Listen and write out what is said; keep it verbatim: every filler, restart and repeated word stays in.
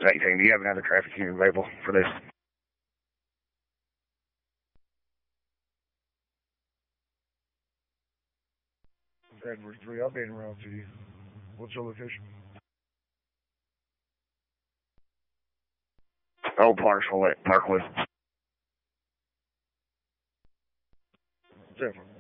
eighteen, do you have another traffic unit available for this? Edward three, I'll be in around to you. What's your location? Old Parksville at Parkwood. Definitely.